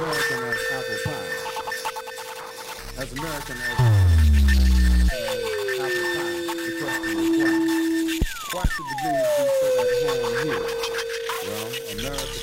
American as apple pie. As American as apple pie. The question is why? Why should the blues be so at home here? Well, America